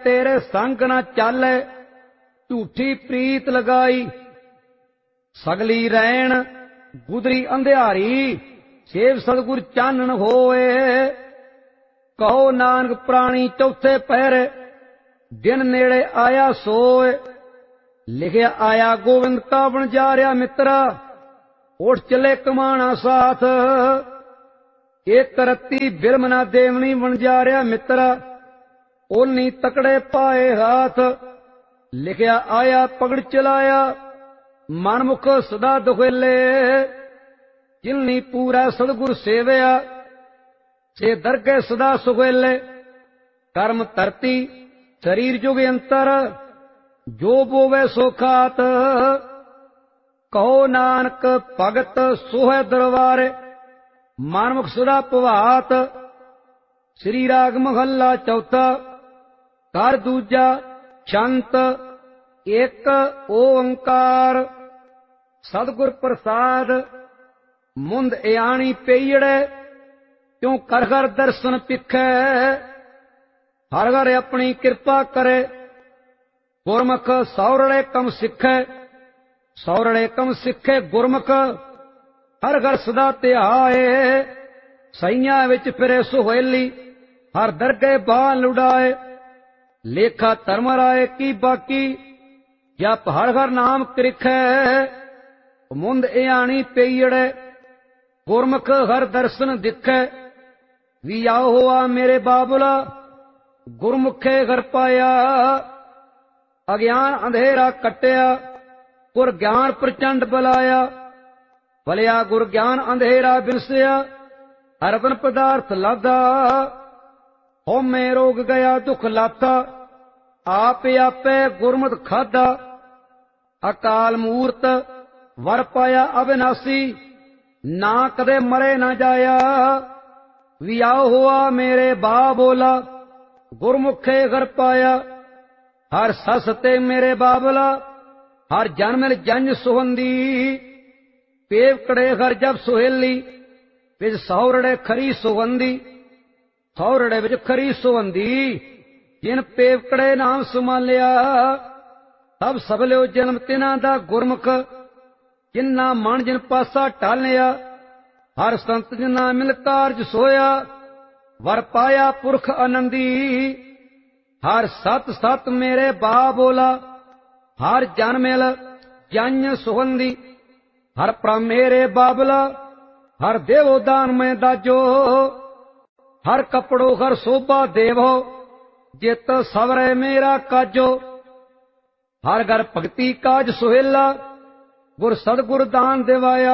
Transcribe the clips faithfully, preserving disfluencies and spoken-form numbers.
तेरे संग न चाले, झूठी प्रीत लगाई। सगली रैन गुदरी अंधियारी, सेव सतगुर चानन होए। कहो नानक प्राणी चौथे पहरे, दिन नेड़े आया सोए। लिखिया आया गोविंद का बन जा रहा मित्रा, उठ चले कमाना साथ। एक रत्ती बिलम ना देवनी बन जा रहा मित्रा, ओनी तकड़े पाए हाथ। लिखिया आया पगड़ चलाया, मनमुख सदा दुखेले। जिलनी पूरा सतगुर सेवया, से दरगे सदा सुखेले। कर्म धरती शरीर जुग अंतर, जो बोवे सो खात। कहो नानक भगत सोहे दरबारे, मनमुख सदा प्रभात। श्री राग महला चौथा, कर दूजा छंत, एक ओंकार। सतगुर प्रसाद मुंद एआणी पेयड़े, क्यों कर घर दर्शन पिखै। हर घर अपनी कृपा करे, गुरमुख सौरड़े कम सिखे। सौरड़े कम सिखे गुरमुख, हर घर सदा ध्याए। सईयां विच फिरे सुहेली, हर दरगे बाह लुड़ाए। लेखा धर्म राय की बाकी, जप हर घर नाम कृखै। मुंद एआणी पेयड़े, गुरमुख हर दर्शन दिखै। भी आओ हुआ मेरे बाबुला, गुरमुखे घर पाया। अज्ञान अंधेरा कट्या, गुर ज्ञान प्रचंड बलाया। भलिया गुर ज्ञान अंधेरा बिरसया, हरबन पदार्थ लादा। होमे रोग गया दुख लाथा, आप आपे गुरमत खादा। अकाल मूर्त वर पाया अविनाशी, ना कदे मरे ना जाया। विया हुआ मेरे बा बोला, गुरमुखे घर पाया। हर ससते मेरे बाबला, हर जन्म जंज सुहंदी। पेवकड़े घर जब सुहेली, विच सौरड़े खरी सुगंधी। सौरड़े विच खरी सुगंधी, जिन पेवकड़े नाम सुमालिया। तब सबलियो जन्म तिना दा गुरमुख, जिन्ना मन जिन पासा टालिया। हर संत जिन्ना मिल कारज सोया, वर पाया पुरख आनंदी। हर सत सत मेरे बा बोला, हर जन मिल जन सुगंधी। हर प्रम मेरे बाबला, हर देवो दान में दाजो। हर कपड़ो हर शोभा देवो, जित सवरे मेरा काजो। हर घर भगती काज सुहेला, गुर सदगुर दान दिवाया।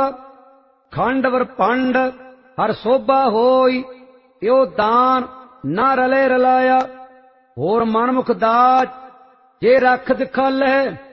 खंड वर पंड हर शोभा होई, यो दान ना रले रलाया। होर मनमुख दाज जे रख दिखाले,